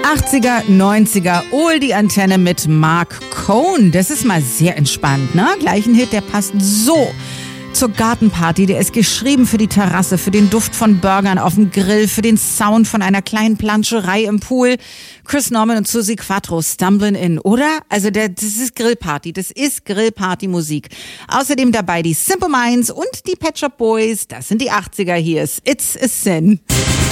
80er, 90er, die Antenne mit Mark Cohn. Das ist mal sehr entspannt, ne? Gleich ein Hit, der passt so zur Gartenparty. Der ist geschrieben für die Terrasse, für den Duft von Burgern auf dem Grill, für den Sound von einer kleinen Planscherei im Pool. Chris Norman und Suzi Quatro, Stumbling In, oder? Also das ist Grillparty, das ist Grillparty-Musik. Außerdem dabei die Simple Minds und die Pet Shop Boys. Das sind die 80er, hier ist It's a Sin.